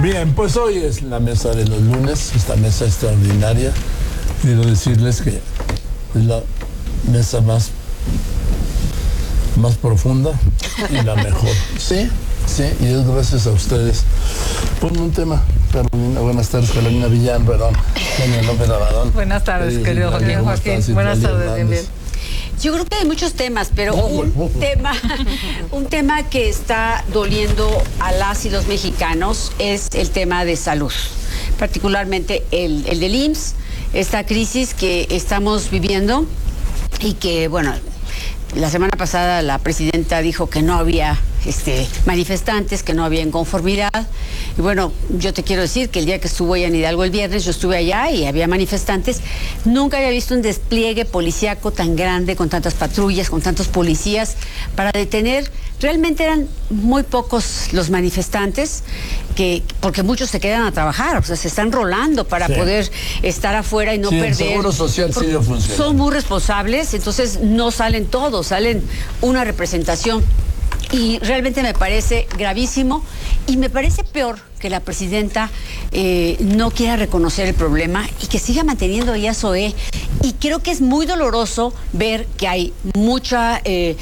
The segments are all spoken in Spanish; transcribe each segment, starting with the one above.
Bien, pues hoy es la mesa de los lunes, esta mesa extraordinaria. Quiero decirles que es la mesa más profunda y la mejor. Sí, y es gracias a ustedes. Ponme un tema, Carolina. Buenas tardes, Carolina Villán, perdón. Sonia López Abadón. Buenas tardes, querido Joaquín. Buenas tardes, bien. Yo creo que hay muchos temas, pero un tema que está doliendo a las y los mexicanos es el tema de salud, particularmente el del IMSS, esta crisis que estamos viviendo y que, bueno, la semana pasada la presidenta dijo que no había manifestantes, que no había inconformidad. Y bueno, yo te quiero decir que el día que estuvo ella en Hidalgo el viernes, yo estuve allá y había manifestantes. Nunca había visto un despliegue policíaco tan grande, con tantas patrullas, con tantos policías, para detener. Realmente eran muy pocos los manifestantes, porque muchos se quedan a trabajar, o sea, se están rolando para poder estar afuera y no perder. El Seguro Social sí no funciona. Son muy responsables, entonces no salen todos, salen una representación. Y realmente me parece gravísimo y me parece peor que la presidenta no quiera reconocer el problema y que siga manteniendo ahí a Zoé. Y creo que es muy doloroso ver que hay mucha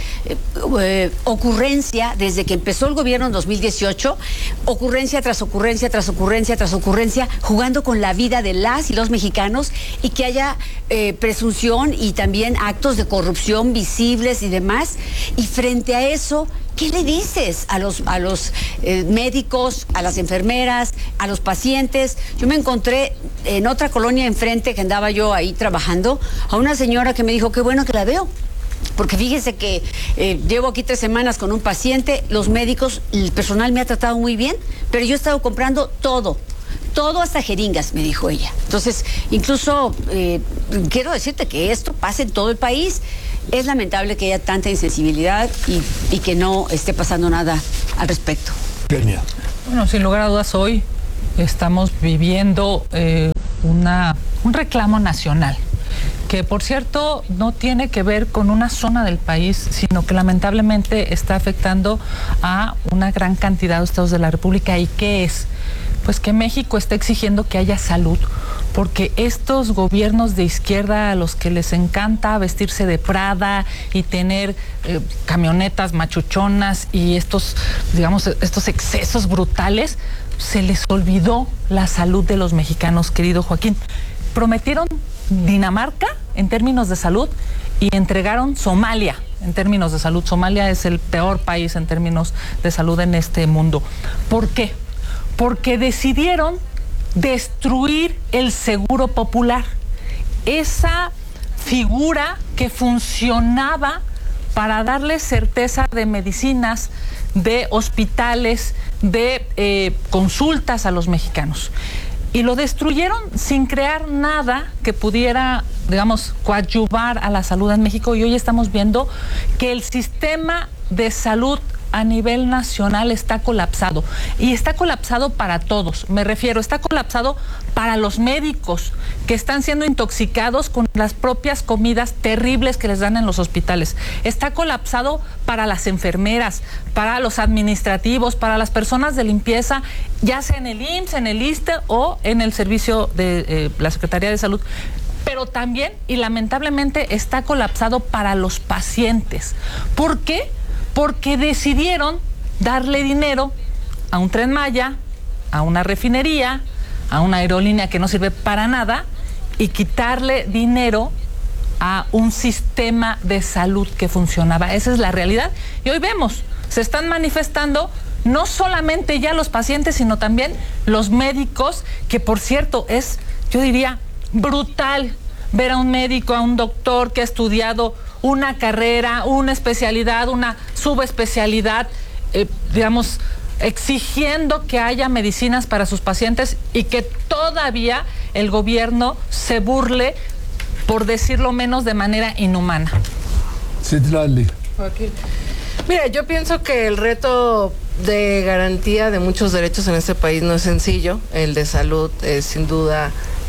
ocurrencia desde que empezó el gobierno en 2018, ocurrencia tras ocurrencia, tras ocurrencia, tras ocurrencia, jugando con la vida de las y los mexicanos, y que haya presunción y también actos de corrupción visibles y demás. Y frente a eso, ¿qué le dices a los médicos, a las enfermeras, a los pacientes? Yo me encontré en otra colonia enfrente, que andaba yo ahí trabajando, a una señora que me dijo, qué bueno que la veo, porque fíjese que llevo aquí 3 semanas con un paciente, los médicos, el personal me ha tratado muy bien, pero yo he estado comprando todo hasta jeringas, me dijo ella. Entonces, incluso quiero decirte que esto pasa en todo el país. Es lamentable que haya tanta insensibilidad y que no esté pasando nada al respecto. Kenia. Bueno, sin lugar a dudas, hoy estamos viviendo un reclamo nacional, que por cierto no tiene que ver con una zona del país, sino que lamentablemente está afectando a una gran cantidad de estados de la República. ¿Y qué es? Pues que México está exigiendo que haya salud, porque estos gobiernos de izquierda a los que les encanta vestirse de Prada y tener camionetas machuchonas y estos excesos brutales, se les olvidó la salud de los mexicanos, querido Joaquín. Prometieron Dinamarca en términos de salud y entregaron Somalia en términos de salud. Somalia es el peor país en términos de salud en este mundo. ¿Por qué? Porque decidieron destruir el seguro popular, esa figura que funcionaba para darle certeza de medicinas, de hospitales, de consultas a los mexicanos. Y lo destruyeron sin crear nada que pudiera, digamos, coadyuvar a la salud en México. Y hoy estamos viendo que el sistema de salud a nivel nacional está colapsado, y está colapsado para todos. Me refiero, está colapsado para los médicos que están siendo intoxicados con las propias comidas terribles que les dan en los hospitales. Está colapsado para las enfermeras, para los administrativos, para las personas de limpieza, ya sea en el IMSS, en el ISSSTE o en el servicio de la Secretaría de Salud. Pero también, y lamentablemente, está colapsado para los pacientes. ¿Por qué? Porque decidieron darle dinero a un Tren Maya, a una refinería, a una aerolínea que no sirve para nada, y quitarle dinero a un sistema de salud que funcionaba. Esa es la realidad. Y hoy vemos, se están manifestando no solamente ya los pacientes, sino también los médicos, que por cierto es, yo diría, brutal ver a un médico, a un doctor que ha estudiado una carrera, una especialidad, una subespecialidad, digamos, exigiendo que haya medicinas para sus pacientes, y que todavía el gobierno se burle, por decirlo menos, de manera inhumana. Citlali. Okay. Mira, yo pienso que el reto de garantía de muchos derechos en este país no es sencillo. El de salud es sin duda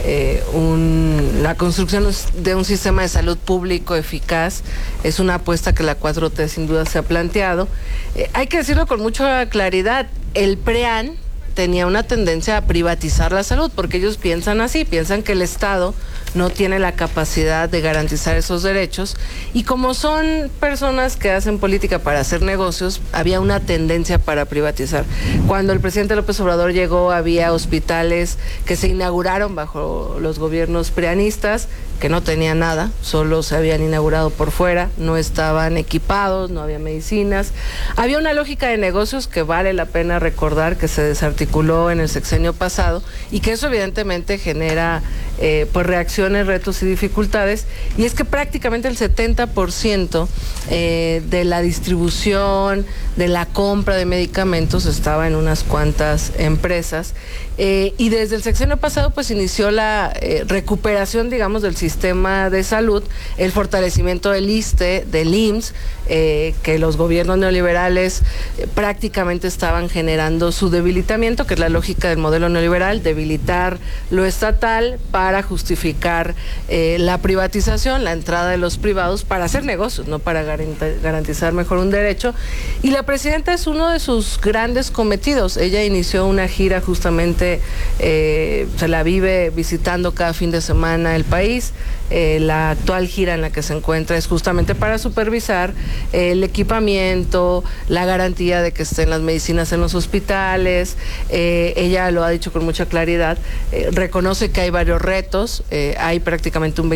la construcción de un sistema de salud público eficaz. Es una apuesta que la 4T sin duda se ha planteado. Hay que decirlo con mucha claridad, el PREAN tenía una tendencia a privatizar la salud, porque ellos piensan así, piensan que el Estado no tiene la capacidad de garantizar esos derechos, y como son personas que hacen política para hacer negocios, había una tendencia para privatizar. Cuando el presidente López Obrador llegó, había hospitales que se inauguraron bajo los gobiernos prianistas, que no tenían nada, solo se habían inaugurado por fuera, no estaban equipados, no había medicinas. Había una lógica de negocios que vale la pena recordar que se desarticuló en el sexenio pasado, y que eso evidentemente genera pues reacciones, retos y dificultades, y es que prácticamente el 70% de la distribución, de la compra de medicamentos estaba en unas cuantas empresas, y desde el sexenio pasado pues inició la recuperación, digamos, del sistema de salud, el fortalecimiento del ISSSTE, del IMSS, que los gobiernos neoliberales prácticamente estaban generando su debilitamiento, que es la lógica del modelo neoliberal, debilitar lo estatal para justificar la privatización, la entrada de los privados para hacer negocios, no para garantizar mejor un derecho. Y la presidenta es uno de sus grandes cometidos. Ella inició una gira justamente, se la vive visitando cada fin de semana el país. La actual gira en la que se encuentra es justamente para supervisar el equipamiento, la garantía de que estén las medicinas en los hospitales. Ella lo ha dicho con mucha claridad, reconoce que hay varios retos, hay prácticamente un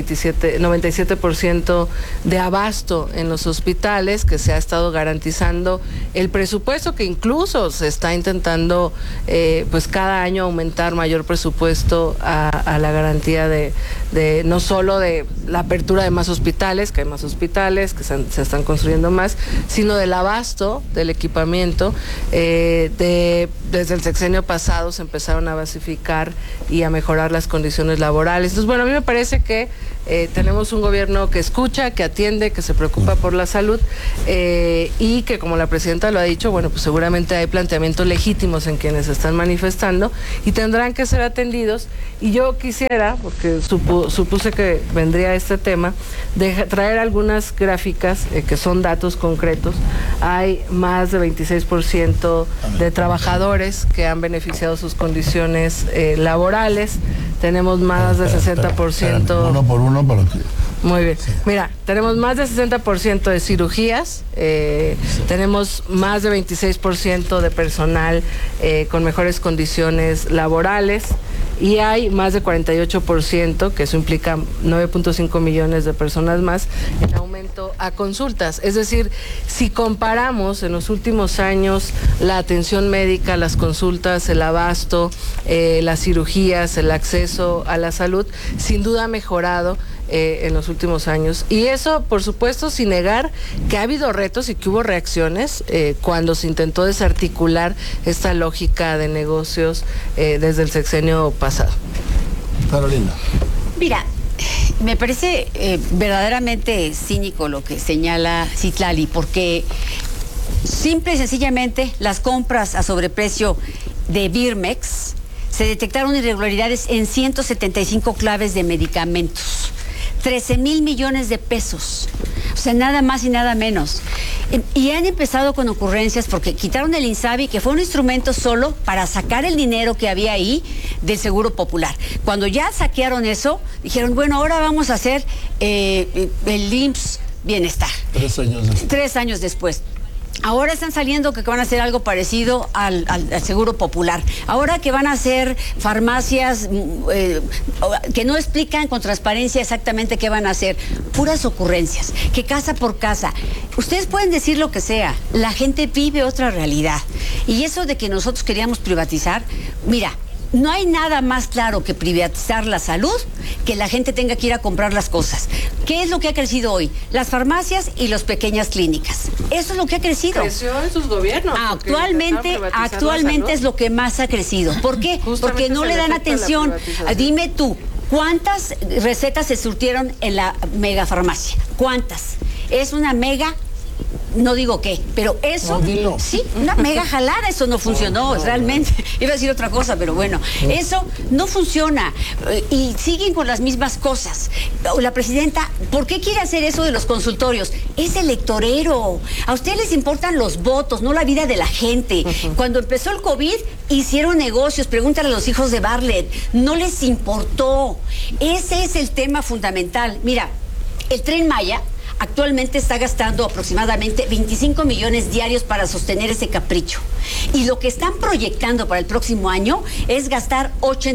97% de abasto en los hospitales, que se ha estado garantizando el presupuesto, que incluso se está intentando pues cada año aumentar mayor presupuesto a la garantía de no solo de la apertura de más hospitales, que hay más hospitales, que se están construyendo más, sino del abasto del equipamiento. Desde el sexenio pasado se empezaron a basificar y a mejorar las condiciones laborales. Entonces, bueno, a mí me parece que tenemos un gobierno que escucha, que atiende, que se preocupa por la salud, y que, como la presidenta lo ha dicho, bueno, pues seguramente hay planteamientos legítimos en quienes se están manifestando y tendrán que ser atendidos. Y yo quisiera, porque supuse que vendría este tema, de traer algunas gráficas que son datos concretos. Hay más de 26% de trabajadores que han beneficiado sus condiciones laborales. Tenemos más de 60%. Uno por uno para que... Muy bien. Sí. Mira, tenemos más de 60% de cirugías, tenemos más de 26% de personal con mejores condiciones laborales, y hay más de 48%, que eso implica 9.5 millones de personas más, en aumento a consultas. Es decir, si comparamos en los últimos años la atención médica, las consultas, el abasto, las cirugías, el acceso a la salud, sin duda ha mejorado en los últimos años. Y eso, por supuesto, sin negar que ha habido retos y que hubo reacciones cuando se intentó desarticular esta lógica de negocios desde el sexenio pasado. Carolina. Mira, me parece verdaderamente cínico lo que señala Citlali, porque simple y sencillamente las compras a sobreprecio de Birmex se detectaron irregularidades en 175 claves de medicamentos. 13,000 millones de pesos, o sea, nada más y nada menos. Y han empezado con ocurrencias porque quitaron el INSABI, que fue un instrumento solo para sacar el dinero que había ahí del Seguro Popular. Cuando ya saquearon eso, dijeron, bueno, ahora vamos a hacer el IMSS Bienestar. 3 años después. 3 años después. Ahora están saliendo que van a hacer algo parecido al Seguro Popular. Ahora que van a hacer farmacias que no explican con transparencia exactamente qué van a hacer. Puras ocurrencias, que casa por casa. Ustedes pueden decir lo que sea, la gente vive otra realidad. Y eso de que nosotros queríamos privatizar, mira, no hay nada más claro que privatizar la salud, que la gente tenga que ir a comprar las cosas. ¿Qué es lo que ha crecido hoy? Las farmacias y las pequeñas clínicas. Eso es lo que ha crecido. Creció en sus gobiernos. Actualmente es lo que más ha crecido. ¿Por qué? Porque no le dan atención. Dime tú, ¿cuántas recetas se surtieron en la megafarmacia? ¿Cuántas? Es una mega... No digo qué, pero eso, sí, una mega jalada, eso no funcionó, realmente. Iba a decir otra cosa, pero bueno, eso no funciona. Y siguen con las mismas cosas. La presidenta ¿Por qué quiere hacer eso de los consultorios? Es electorero. A ustedes les importan los votos, no la vida de la gente. Cuando empezó el COVID, hicieron negocios. Pregúntale a los hijos de Bartlett. No les importó. Ese es el tema fundamental. Mira, el Tren Maya actualmente está gastando aproximadamente 25 millones diarios para sostener ese capricho. Y lo que están proyectando para el próximo año es gastar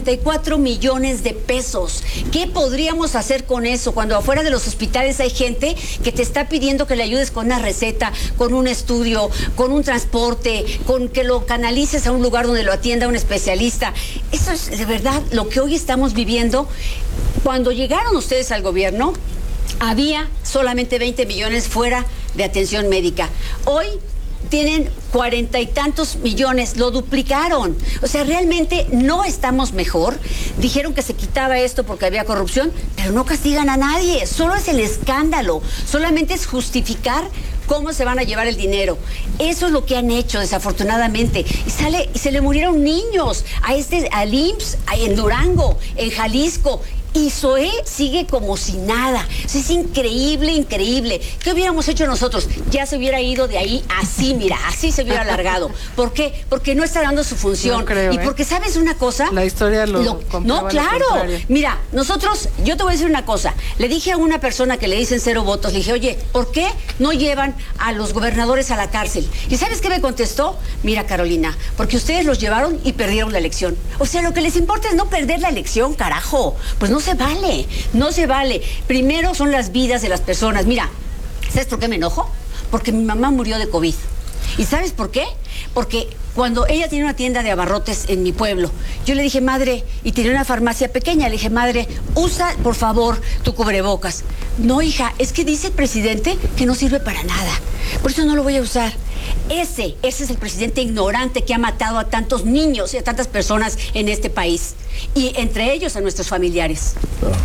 84 millones de pesos. ¿Qué podríamos hacer con eso cuando afuera de los hospitales hay gente que te está pidiendo que le ayudes con una receta, con un estudio, con un transporte, con que lo canalices a un lugar donde lo atienda un especialista? Eso es de verdad lo que hoy estamos viviendo. Cuando llegaron ustedes al gobierno, había solamente 20 millones fuera de atención médica. Hoy tienen 40 y tantos millones, lo duplicaron. O sea, realmente no estamos mejor. Dijeron que se quitaba esto porque había corrupción, pero no castigan a nadie. Solo es el escándalo. Solamente es justificar cómo se van a llevar el dinero. Eso es lo que han hecho, desafortunadamente. Y se le murieron niños al IMSS, en Durango, en Jalisco. Y Zoé sigue como si nada. Es increíble, increíble. ¿Qué hubiéramos hecho nosotros? Ya se hubiera ido de ahí así, mira, así se hubiera alargado. ¿Por qué? Porque no está dando su función. No creo, y porque, ¿sabes una cosa? La historia no, claro. Mira, nosotros, yo te voy a decir una cosa. Le dije a una persona que le dicen 0 votos, le dije, oye, ¿por qué no llevan a los gobernadores a la cárcel? ¿Y sabes qué me contestó? Mira, Carolina, porque ustedes los llevaron y perdieron la elección. O sea, lo que les importa es no perder la elección, carajo. Pues no se vale, no se vale. Primero son las vidas de las personas. Mira, ¿sabes por qué me enojo? Porque mi mamá murió de COVID. ¿Y sabes por qué? Porque cuando ella tenía una tienda de abarrotes en mi pueblo, yo le dije, madre, y tenía una farmacia pequeña, le dije, madre, usa por favor tu cubrebocas. No, hija, es que dice el presidente que no sirve para nada. Por eso no lo voy a usar. Ese es el presidente ignorante que ha matado a tantos niños y a tantas personas en este país. Y entre ellos a nuestros familiares.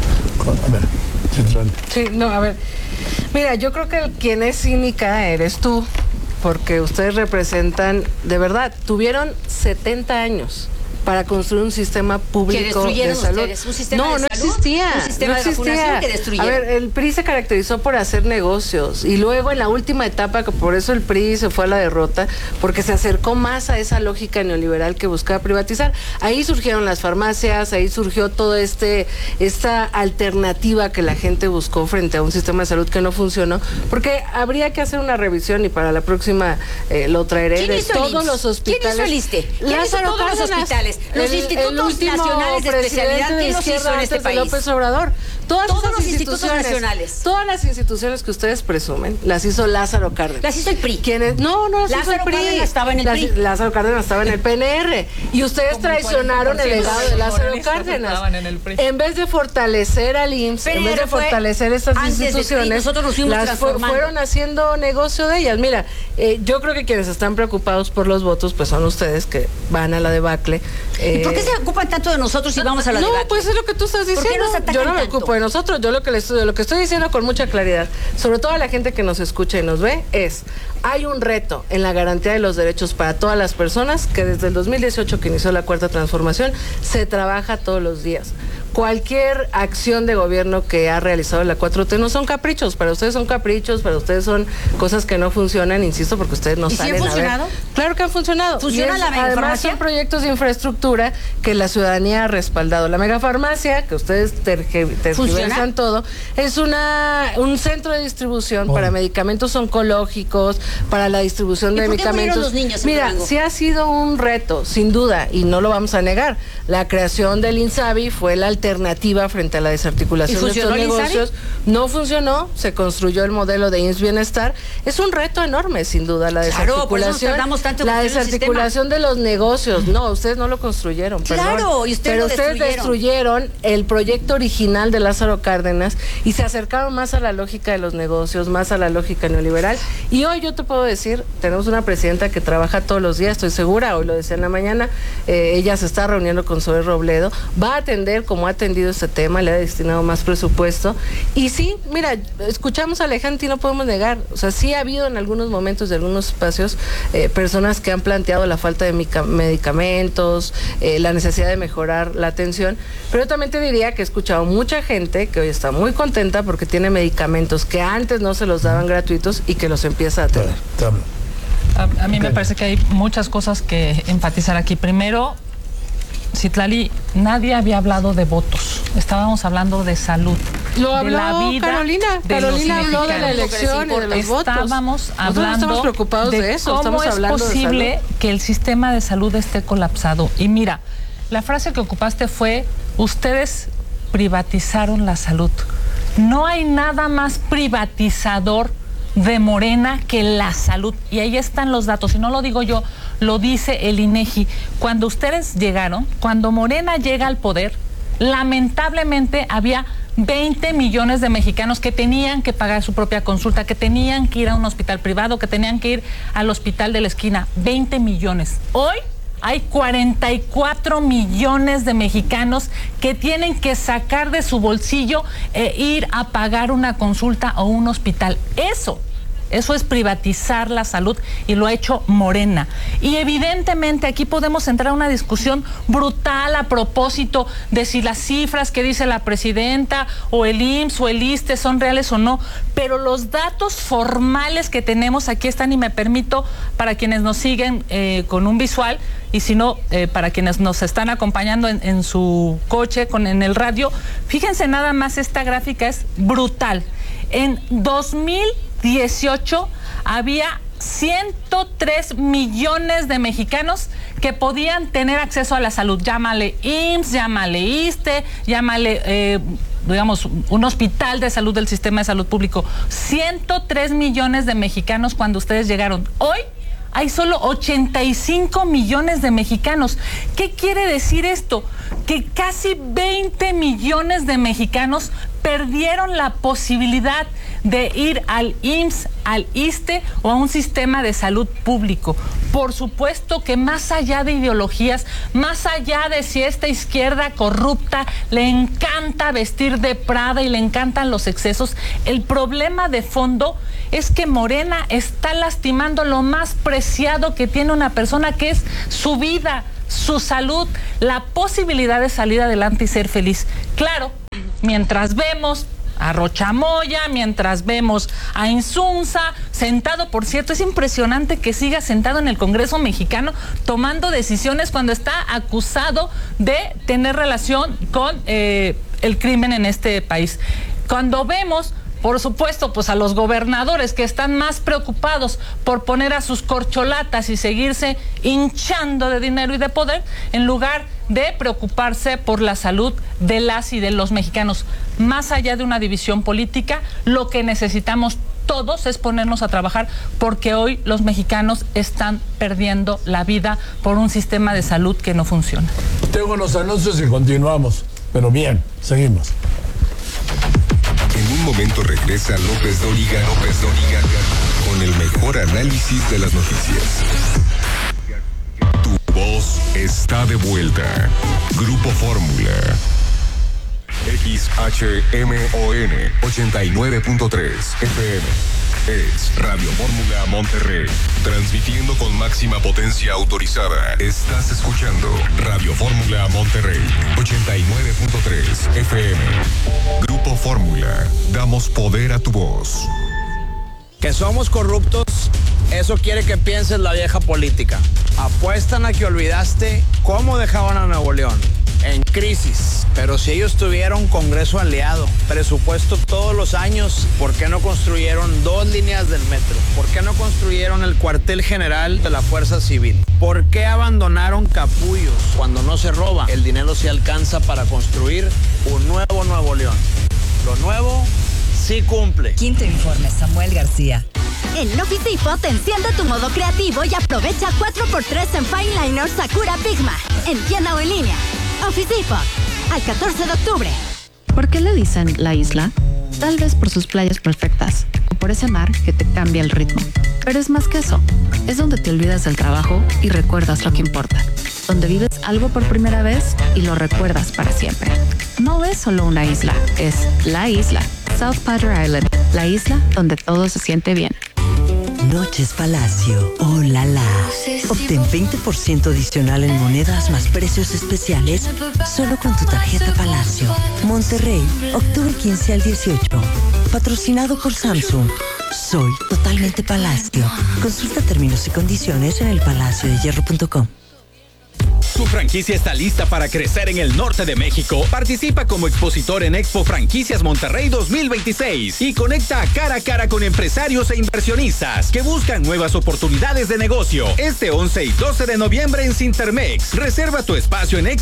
A ver, Citlali. Sí, no, a ver. Mira, yo creo que quien es cínica eres tú, porque ustedes representan, de verdad, tuvieron 70 años para construir un sistema público de salud. Ustedes, un sistema de no salud, existía. Un sistema de vacunación que destruyeron. A ver, el PRI se caracterizó por hacer negocios y luego en la última etapa, que por eso el PRI se fue a la derrota, porque se acercó más a esa lógica neoliberal que buscaba privatizar. Ahí surgieron las farmacias, ahí surgió toda esta alternativa que la gente buscó frente a un sistema de salud que no funcionó, porque habría que hacer una revisión y para la próxima lo traeré de todos los hospitales. ¿Quién hizo el ISSSTE? ¿Quién hizo todos los hospitales? Los institutos nacionales de especialidad, ¿quién los hizo en este país? López Obrador. Todos los institutos nacionales. Todas las instituciones que ustedes presumen, las hizo Lázaro Cárdenas. Las hizo el PRI. No las hizo el PRI. Cárdenas estaba en el PRI. Lázaro Cárdenas estaba en el PNR. Y ustedes traicionaron el legado de Lázaro Cárdenas. En vez de fortalecer al IMSS, en vez de fortalecer estas instituciones, nosotros nos fuimos transformando. Fueron haciendo negocio de ellas. Mira, yo creo que quienes están preocupados por los votos, pues son ustedes que van a la debacle. ¿Y por qué se ocupan tanto de nosotros si vamos a la debacle? No, pues es lo que tú estás diciendo. ¿Por qué nos atacan yo no me tanto? ocupo de nosotros. Yo lo que estoy diciendo con mucha claridad, sobre todo a la gente que nos escucha y nos ve, es: hay un reto en la garantía de los derechos para todas las personas que desde el 2018 que inició la Cuarta Transformación se trabaja todos los días. Cualquier acción de gobierno que ha realizado la 4T no son caprichos, para ustedes son caprichos, para ustedes son cosas que no funcionan, insisto, porque ustedes no salen a ver. ¿Y si han funcionado? Claro que han funcionado. ¿Funciona la megafarmacia? Además son proyectos de infraestructura que la ciudadanía ha respaldado. La megafarmacia, que ustedes tergiversan todo, es un centro de distribución para medicamentos oncológicos, para la distribución de medicamentos. Los niños en Mira, Durango? sí ha sido un reto, sin duda, y no lo vamos a negar. La creación del INSABI fue la alternativa frente a la desarticulación de estos negocios. No funcionó, se construyó el modelo de IMSS Bienestar. Es un reto enorme, sin duda, la desarticulación. La desarticulación de los negocios. No, ustedes no lo construyeron, claro, y pero ustedes destruyeron el proyecto original de Lázaro Cárdenas y se acercaron más a la lógica de los negocios, más a la lógica neoliberal. Y hoy yo te puedo decir, tenemos una presidenta que trabaja todos los días, estoy segura, hoy lo decía en la mañana, ella se está reuniendo con Zoe Robledo, va a atender como ha atendido este tema, le ha destinado más presupuesto. Y sí, mira, escuchamos a Alejandro y no podemos negar, o sea, sí ha habido en algunos momentos de algunos espacios personas que han planteado la falta de medicamentos, la necesidad de mejorar la atención, pero yo también te diría que he escuchado mucha gente que hoy está muy contenta porque tiene medicamentos que antes no se los daban gratuitos y que los empieza a tener. A mí me parece que hay muchas cosas que enfatizar aquí. Primero, Citlali, nadie había hablado de votos. Estábamos hablando de salud. Lo de habló la vida. Carolina habló de la elección y de los votos. Estábamos hablando estamos preocupados de eso. Cómo estamos es hablando posible que el sistema de salud esté colapsado. Y mira, la frase que ocupaste fue: ustedes privatizaron la salud. No hay nada más privatizador de Morena que la salud. Y ahí están los datos. Y no lo digo yo, lo dice el INEGI. Cuando ustedes llegaron, cuando Morena llega al poder, lamentablemente había 20 millones de mexicanos que tenían que pagar su propia consulta, que tenían que ir a un hospital privado, que tenían que ir al hospital de la esquina. 20 millones. Hoy hay 44 millones de mexicanos que tienen que sacar de su bolsillo e ir a pagar una consulta o un hospital. Eso es privatizar la salud y lo ha hecho Morena. Y evidentemente aquí podemos entrar a una discusión brutal a propósito de si las cifras que dice la presidenta o el IMSS o el ISSSTE son reales o no, pero los datos formales que tenemos aquí están, y me permito, para quienes nos siguen con un visual, y si no, para quienes nos están acompañando en su coche, en el radio, fíjense nada más, esta gráfica es brutal. En 2018 había 103 millones de mexicanos que podían tener acceso a la salud. Llámale IMSS, llámale ISSSTE, llámale, digamos, un hospital de salud del sistema de salud público. 103 millones de mexicanos cuando ustedes llegaron. Hoy hay solo 85 millones de mexicanos. ¿Qué quiere decir esto? Que casi 20 millones de mexicanos perdieron la posibilidad de ir al IMSS, al ISSSTE o a un sistema de salud público. Por supuesto que más allá de ideologías, más allá de si esta izquierda corrupta le encanta vestir de Prada y le encantan los excesos, el problema de fondo es que Morena está lastimando lo más preciado que tiene una persona, que es su vida, su salud, la posibilidad de salir adelante y ser feliz. Claro, mientras vemos a Rochamoya, mientras vemos a Insunza sentado, por cierto, es impresionante que siga sentado en el Congreso mexicano tomando decisiones cuando está acusado de tener relación con el crimen en este país. Cuando vemos, por supuesto, pues a los gobernadores que están más preocupados por poner a sus corcholatas y seguirse hinchando de dinero y de poder, en lugar de preocuparse por la salud de las y de los mexicanos. Más allá de una división política, lo que necesitamos todos es ponernos a trabajar, porque hoy los mexicanos están perdiendo la vida por un sistema de salud que no funciona. Tengo unos anuncios y continuamos, pero bien, seguimos. En un momento regresa López Dóriga con el mejor análisis de las noticias. Tu voz está de vuelta. Grupo Fórmula. XHMON 89.3 FM. Es Radio Fórmula Monterrey. Transmitiendo con máxima potencia autorizada. Estás escuchando Radio Fórmula Monterrey 89.3 FM. Grupo Fórmula. Damos poder a tu voz. Que somos corruptos, eso quiere que pienses la vieja política. Apuestan a que olvidaste cómo dejaban a Nuevo León. En crisis. Pero si ellos tuvieron Congreso aliado, presupuesto todos los años, ¿por qué no construyeron 2 líneas del metro? ¿Por qué no construyeron el cuartel general de la Fuerza Civil? ¿Por qué abandonaron capullos? Cuando no se roba, el dinero se alcanza para construir un nuevo Nuevo León. Lo nuevo sí cumple. Quinto informe, Samuel García. En Office Depot enciende tu modo creativo y aprovecha 4x3 en Fine Liner Sakura Pigma. En tienda o en línea. Office Depot, al 14 de octubre. ¿Por qué le dicen la isla? Tal vez por sus playas perfectas, o por ese mar que te cambia el ritmo. Pero es más que eso. Es donde te olvidas del trabajo y recuerdas lo que importa. Donde vives algo por primera vez y lo recuerdas para siempre. No es solo una isla, es la isla. South Padre Island, la isla donde todo se siente bien. Noches Palacio, oh la la. Obtén 20% adicional en monedas más precios especiales solo con tu tarjeta Palacio. Monterrey, octubre 15 al 18. Patrocinado por Samsung. Soy totalmente Palacio. Consulta términos y condiciones en elpalaciodehierro.com. Tu franquicia está lista para crecer en el norte de México. Participa como expositor en Expo Franquicias Monterrey 2026 y conecta cara a cara con empresarios e inversionistas que buscan nuevas oportunidades de negocio. Este 11 y 12 de noviembre en Cintermex. Reserva tu espacio en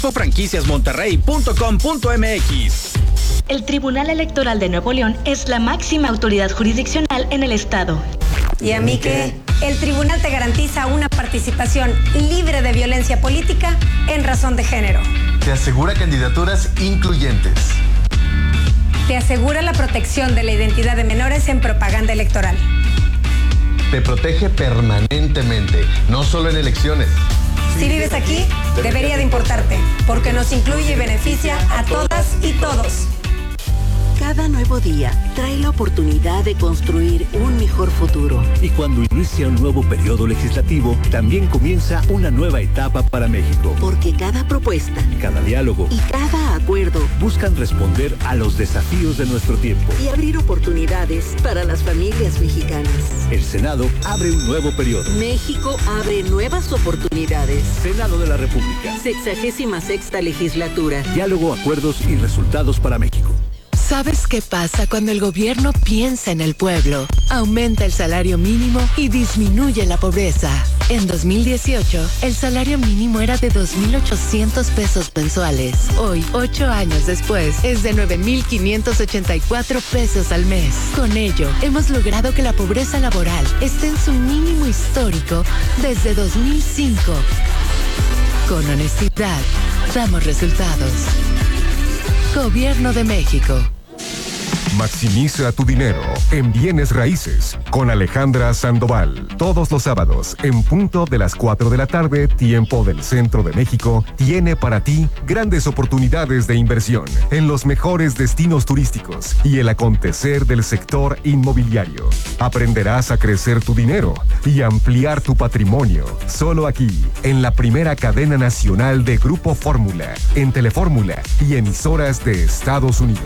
expofranquiciasmonterrey.com.mx. El Tribunal Electoral de Nuevo León es la máxima autoridad jurisdiccional en el estado. ¿Y a mí qué? El tribunal te garantiza una participación libre de violencia política en razón de género. Te asegura candidaturas incluyentes. Te asegura la protección de la identidad de menores en propaganda electoral. Te protege permanentemente, no solo en elecciones. Si vives aquí, debería de importarte, porque nos incluye y beneficia a todas y todos. Cada nuevo día trae la oportunidad de construir un mejor futuro. Y cuando inicia un nuevo periodo legislativo, también comienza una nueva etapa para México. Porque cada propuesta, cada diálogo y cada acuerdo buscan responder a los desafíos de nuestro tiempo y abrir oportunidades para las familias mexicanas. El Senado abre un nuevo periodo. México abre nuevas oportunidades. Senado de la República. 66ª legislatura. Diálogo, acuerdos y resultados para México. ¿Sabes qué pasa cuando el gobierno piensa en el pueblo? Aumenta el salario mínimo y disminuye la pobreza. En 2018, el salario mínimo era de 2,800 pesos mensuales. Hoy, 8 años después, es de 9,584 pesos al mes. Con ello, hemos logrado que la pobreza laboral esté en su mínimo histórico desde 2005. Con honestidad, damos resultados. Gobierno de México. Maximiza tu dinero en bienes raíces con Alejandra Sandoval. Todos los sábados, en punto de las 4 de la tarde, tiempo del centro de México, tiene para ti grandes oportunidades de inversión en los mejores destinos turísticos y el acontecer del sector inmobiliario. Aprenderás a crecer tu dinero y ampliar tu patrimonio. Solo aquí, en la primera cadena nacional de Grupo Fórmula, en Telefórmula y emisoras de Estados Unidos.